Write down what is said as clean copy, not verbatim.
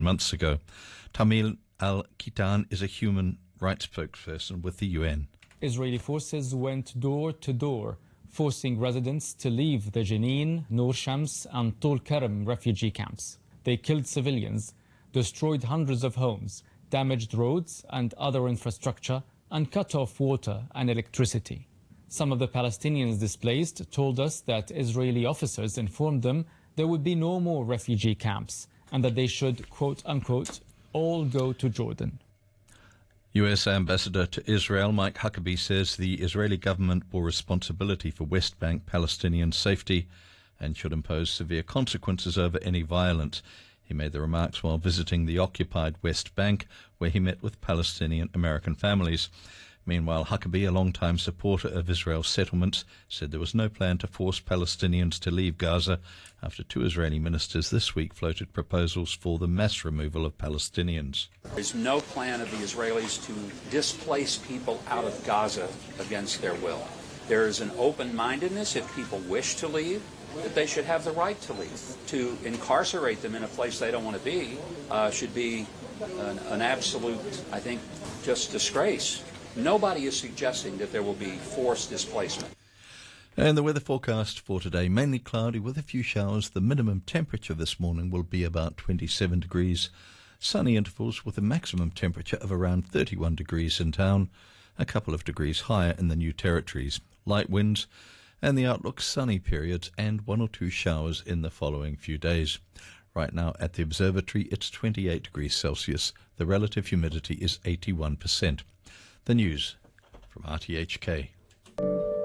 months ago. Tamil Al-Kitan is a human rights spokesperson with the UN. Israeli forces went door to door, forcing residents to leave the Jenin, Nur Shams and Tul Karam refugee camps. They killed civilians, destroyed hundreds of homes, damaged roads and other infrastructure, and cut off water and electricity. Some of the Palestinians displaced told us that Israeli officers informed them there would be no more refugee camps and that they should, quote unquote, all go to Jordan. US Ambassador to Israel Mike Huckabee says the Israeli government bore responsibility for West Bank Palestinian safety and should impose severe consequences over any violence. He made the remarks while visiting the occupied West Bank, where he met with Palestinian American families. Meanwhile, Huckabee, a long-time supporter of Israel's settlements, said there was no plan to force Palestinians to leave Gaza after 2 Israeli ministers this week floated proposals for the mass removal of Palestinians. There's no plan of the Israelis to displace people out of Gaza against their will. There is an open-mindedness if people wish to leave, that they should have the right to leave. To incarcerate them in a place they don't want to be should be an absolute, I think, just disgrace. Nobody is suggesting that there will be forced displacement. And the weather forecast for today, mainly cloudy with a few showers. The minimum temperature this morning will be about 27 degrees. Sunny intervals with a maximum temperature of around 31 degrees in town, a couple of degrees higher in the New Territories. Light winds and the outlook sunny periods and 1 or 2 showers in the following few days. Right now at the observatory it's 28 degrees Celsius. The relative humidity is 81%. The news from RTHK.